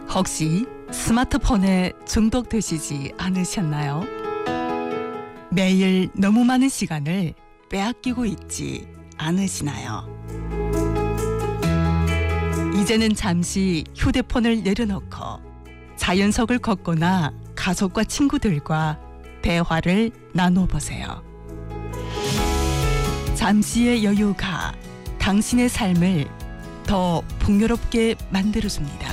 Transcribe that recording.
혹시 스마트폰에 중독되시지 않으셨나요? 매일 너무 많은 시간을 빼앗기고 있지 않으시나요? 이제는 잠시 휴대폰을 내려놓고 자연석을 걷거나 가족과 친구들과 대화를 나눠보세요. 잠시의 여유가 당신의 삶을 더 풍요롭게 만들어줍니다.